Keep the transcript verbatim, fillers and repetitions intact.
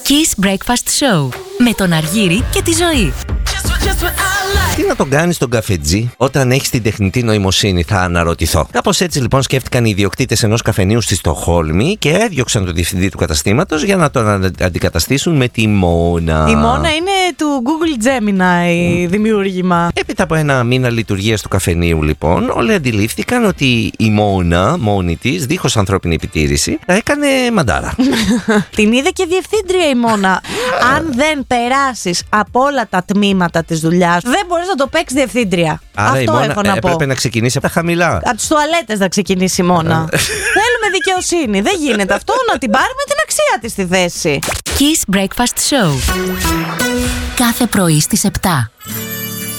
Kiss Breakfast Show με τον Αργύρη και τη Ζωή. Τι να τον κάνεις τον καφετζή όταν έχεις την τεχνητή νοημοσύνη, θα αναρωτηθώ. Κάπως έτσι λοιπόν σκέφτηκαν οι ιδιοκτήτες ενός καφενείου στη Στοκχόλμη και έδιωξαν τον διευθυντή του καταστήματος για να τον αντικαταστήσουν με τη Μόνα. Η Μόνα είναι του Google Gemini mm. δημιούργημα. Έπειτα από ένα μήνα λειτουργίας του καφενείου λοιπόν, όλοι αντιλήφθηκαν ότι η Μόνα μόνη της, δίχως ανθρώπινη επιτήρηση, τα έκανε μαντάρα. Την είδε και διευθύντρια η Μόνα. Αν δεν περάσεις από όλα τα τμήματα της δουλειάς, δεν μπορείς να το παίξεις διευθύντρια. Άρα αυτό η Μόνα έχω να πω. Έπρεπε να ξεκινήσει από τα χαμηλά. Από τις τουαλέτες να ξεκινήσει η Μόνα. Θέλουμε δικαιοσύνη. Δεν γίνεται αυτό, να την πάρουμε την αξία της στη θέση. Kiss Breakfast Show. Κάθε πρωί στις επτά.